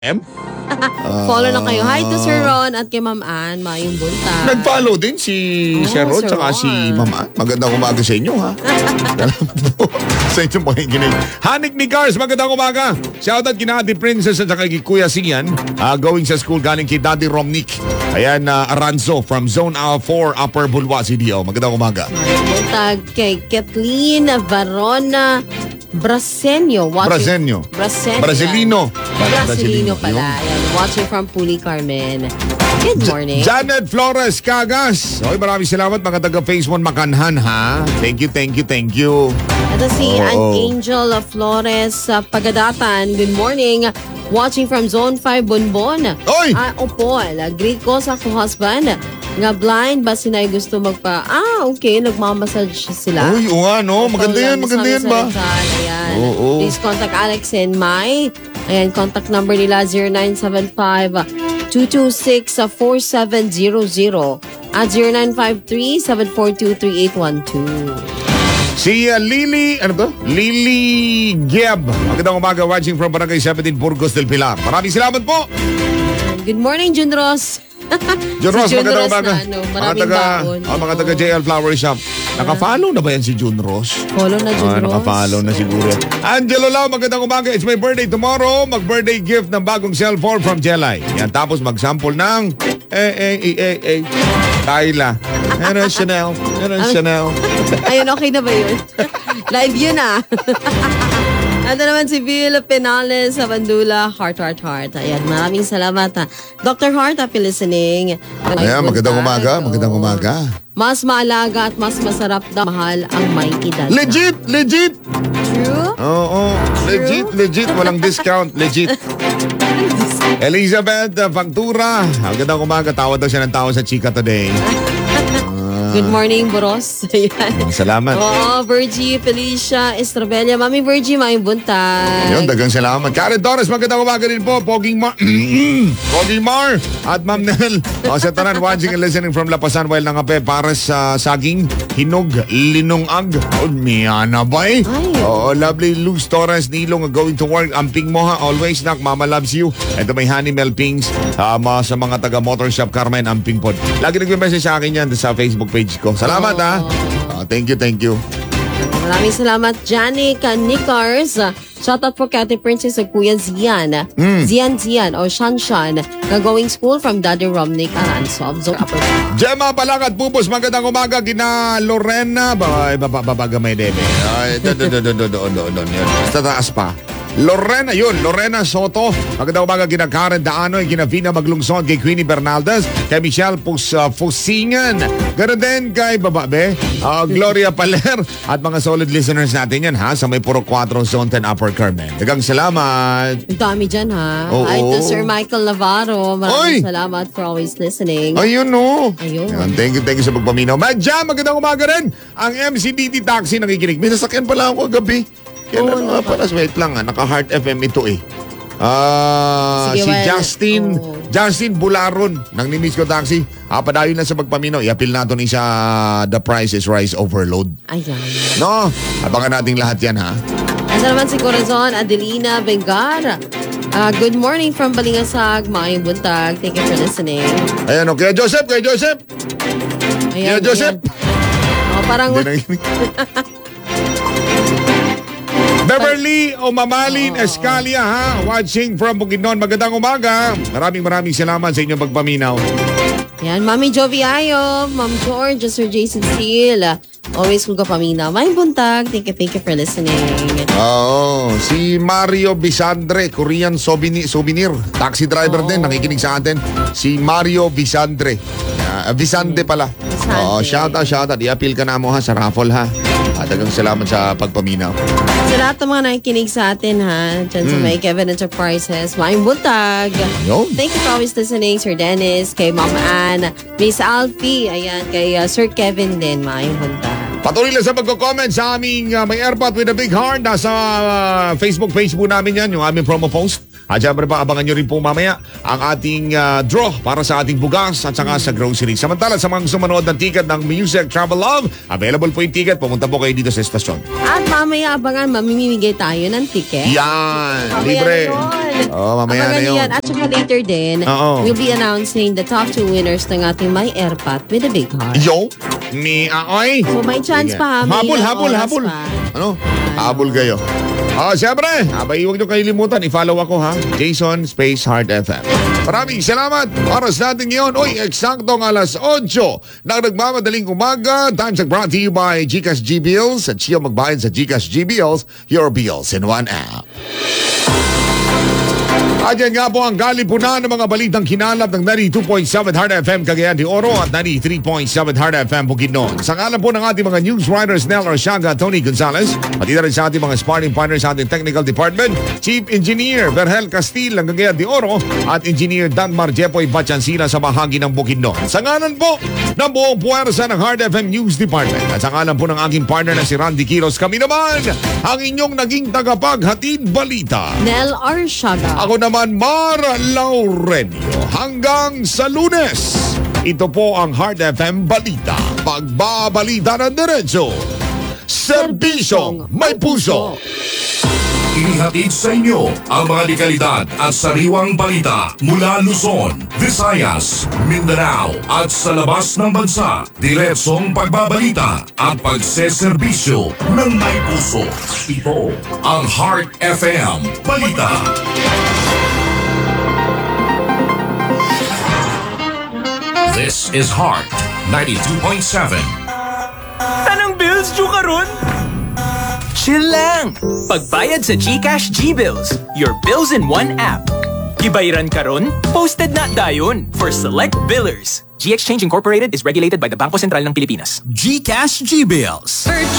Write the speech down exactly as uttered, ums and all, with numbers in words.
M? Follow na kayo. Hi to Sir Ron at kay Ma'am Ann. Mayong buntag. Nag-follow din si Oh, Sir Ron Sir tsaka Ron. si Ma'am Ann. Magandang umaga sa inyo, ha? Salamat po sa inyong pakikinig. Hanik ni Cars, magandang umaga. Shoutout kina Ate Princess at saka kay Kuya Sian. Uh, going sa school galing kay Daddy Romnick. Ayan, uh, Aranzo from Zone four Upper Bulwa, C D O. Magandang umaga. Mayong buntag kay Kathleen Varona Brasenyo. Watching- Brasenyo. Brasenyo. Brasilino. Brasilino pala. Ayan. Watching from Puli, Carmen. Good morning. Janet Flores Cagas. Oy, maraming salamat mga taga Phase one Makanhan, ha? Thank you, thank you, thank you. Ito si Oo. An Angel Flores sa Pagadatan. Good morning. Watching from Zone five Bonbon. Oy! Ah, opo. Greet ko sa akong husband. Nga blind ba sinay gusto magpa... Ah, okay. Nagmamassage sila. Uy, oo nga, no? Maganda yan, maganda yan ba? Ayan. Oo. Please contact Alex and Mai. Ayan, contact number nila zero nine seven five, two two six, four seven zero zero at zero nine five three, seven four two, three eight one two. Si uh, Lily, ano to? Lily Giab. Magandang umaga, watching from Barangay seventeen, Burgos del Pilar. Maraming salamat po. Good morning, Jun Ross. Jun Ross, Si Jun magandang Ross umaga. na, ano, mga maraming taga, baon. oh, mga taga J L Flower Shop. Naka-follow na ba yan si Jun Ross? Follow na, Jun Ah, Ross. naka-follow na siguro. Angelo Lau, magandang umaga. It's my birthday tomorrow. Mag-birthday gift ng bagong cellphone from Jelay. Yan, tapos mag-sample ng eh, eh, eh, eh, eh. Tyla. Ano Chanel? Ano Chanel? Ayun, okay na ba yun? Live yun ah. Ito naman si Bill Penales sa Bandula, Heart, Heart, Heart. Ayan, maraming salamat ha. Doctor Heart, happy listening. Ayan, magandang umaga. Oo. Magandang umaga. Mas maalaga at mas masarap daw mahal ang may edad. na. Legit! Legit! True? Oo, legit, legit. Walang discount, legit. Elizabeth uh, Factura. Ang gandang umaga. Tawad daw siya ng tao sa chika today. Good morning, Boros. Ayan. Salamat. Oo, Virgie Felicia Estrabella. Mami Virgie, may buntag. Yun, dagang salamat. Karen Torres, magandang umaga din po. Poging Mar. Poging Mar. At Ma'am Nel. O sa tanan, watching and listening from Lapasan while nangape para sa saging, hinog, linungag. O, miyana ba eh? Ay. Oo, lovely Luz Torres, Nilong, going to work. Amping mo ha, always nak, Mama loves you. Ito may Honey Mel Pings um, uh, sa mga taga Motor Shop Carmen, Amping Pod. Lagi nagme-message sa akin yan sa Facebook page ko. Salamat Oo. ha. Uh, thank you, thank you. Maraming salamat, Janik Nickars. Shoutout for Kati Princess at Kuya Zian. Mm. Zian Zian o Shanshan. Going school from Daddy Romnick Aranso. Observe upper. Gemma Palakat Pupos, magandang umaga. Kina Lorena. Babay, babaga may debe. Ay, do, do, do, do, do, do, do, do, yun. Basta taas pa. Lorena, yun. Lorena Soto. Magandang umaga. Kina Karen Daano. Kina Vina Maglungsod. Kay Queenie Bernaldez. Kay Michelle Pus, uh, Fusingan. Ganun din kay Bababe. Uh, Gloria Paler. At mga solid listeners natin yan, ha? Sa may Puro four Zone ten Upper Carmen. Dagang salamat. Ang dami dyan ha. Oo. Hi to Sir Michael Navarro. Oy! Maraming salamat for always listening. Ayun, no. Ayun. Yan, thank you, thank you sa pagpaminaw. Madja, magandang umaga rin. Ang M C D T Taxi nakikinig. May sasakyan pala ako gabi. Kaya Oo, ano nga pala, wait lang, ah, naka-Heart F M ito eh. Ah, Sige, si well, Justin, oo. Justin Bularon ng Nimisco Taxi. Ah, padayon lang sa pagpaminaw. I-appeal natin ni sa The Price is Rise Overload. Ayan. No, abangan natin lahat yan, ha? Ito naman si Corazon Adelina Vengar. Ah, good morning from Balingasag. Maayong buntag. Thank you for listening. Ayan, okay. Joseph, kay Joseph. Ayan, Yeah, Joseph. ayan. Oh, parang... Hindi nakikinig. Beverly o Mamalin Escalia, ha? Watching from Bukidnon. Magandang umaga. Maraming maraming salamat sa inyong pagpaminaw. Yan, Mami Joviayo, Ma'am George, Sir Jason Steele. Always kung kapamina. May buntag. Thank you, thank you for listening. Oo. Si Mario Bisandre, Korean souvenir, souvenir. Taxi driver Oo. din, nakikinig sa atin. Si Mario Bisandre. Uh, Bisande pala. Bisande. Oo, shout out, shout out. I-appeal ka na mo ha sa raffle ha. At dagang salamat sa pagpaminaw. Sa lahat ng mga nakikinig sa atin, ha? Diyan sa may Kevin Enterprises. Maayong buntag. Yun. Thank you for always listening, Sir Dennis, kay Ma'am Ann, Miss Alfie, ayan, kay uh, Sir Kevin din. Maayong buntag. Patuloy lang sa pagko-comment sa aming uh, may airpot with a big heart. Nasa uh, Facebook page po namin yan, yung aming promo post. At syempre pa, abangan nyo rin po mamaya ang ating ah, draw para sa ating bugas at saka sa grocery. Samantala, sa mga gusto manood ng ticket ng Music Travel Love, available po yung ticket. Pumunta po kayo dito sa estasyon. At mamaya abangan, mamimigay tayo ng ticket. Yan! Mamaya Libre! na yun. Oo, mamaya Abangan na niyo yun. yan. At saka later din, Oo. we'll be announcing the top two winners ng ating My Airpot with a Big Heart. Yo! Ni Aoy! So may chance Sige. pa. May Habol, ilang habol, oras habol. pa. Ano? Habol kayo. Ah, siyempre, abay, huwag niyo kalilimutan, i-follow ako ha. Jason Space Heart F M. Maraming salamat. Oras natin ngayon. Uy, eksaktong alas otso ng nagmamadaling umaga. Time check brought to you by Gcash G Bills. At siya magbayad sa Gcash G Bills. Your bills in one app. At yan nga po ang galipunan ng mga balitang kinalap ng ninety-two point seven Heart F M Cagayan de Oro at ninety-three point seven Heart F M Bukidnon. Sa ngalan po ng ating mga news writers Nel Arsiaga, Tony Gonzalez, pati na rin sa ating mga sparring partners sa ating technical department, Chief Engineer Berhel Castil ng Cagayan de Oro at Engineer Danmar Jepoy Batchansila sa bahagi ng Bukidnon. Sa ngalan po ng buong puwersa ng Heart F M News Department at sa ngalan po ng aking partner na si Randy Quiros, kami naman ang inyong naging tagapaghatid balita. Nel Arsiaga. Ako naman, Mar Laurenio. Hanggang sa Lunes, ito po ang Heart F M Balita. Pagbabalita ng diretso. Serbisyong may puso. Inihatid sa inyo ang mga dekalidad at sariwang balita mula Luzon, Visayas, Mindanao at sa labas ng bansa. Diretsong pagbabalita at pagseserbisyo ng may puso. Ito ang Heart F M Balita. This is Heart ninety-two point seven. Tanang bills due karon? Chill lang! Pagbayad sa Gcash G-Bills, your bills in one app. Gibayaran karon? Posted na dayon for select billers. G-Exchange Incorporated is regulated by the Bangko Sentral ng Pilipinas. Gcash G-Bills. Search